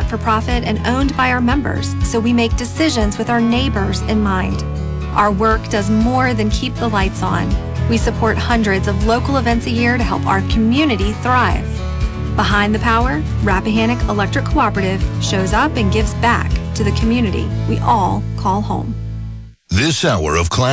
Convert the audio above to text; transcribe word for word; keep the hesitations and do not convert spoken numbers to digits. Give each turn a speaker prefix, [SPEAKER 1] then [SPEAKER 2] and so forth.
[SPEAKER 1] not-for-profit and owned by our members, so we make decisions with our neighbors in mind. Our work does more than keep the lights on. We support hundreds of local events a year to help our community thrive. Behind the Power, Rappahannock Electric Cooperative shows up and gives back to the community we all call home.
[SPEAKER 2] This hour of Class